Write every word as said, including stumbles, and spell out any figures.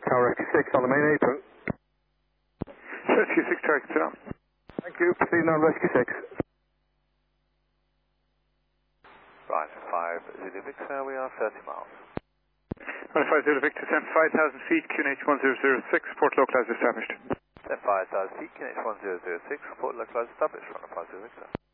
Tower Rescue six on the main apron. Rescue six, target set up. Thank you. Proceeding on Rescue six. Right, five Zulu Victor, we are thirty miles. Right, five Zulu Victor, ten five thousand feet, Q N H one zero zero six, report localized established. ten five thousand feet, Q N H one zero zero six, report localized established, front of five Zulu Victor.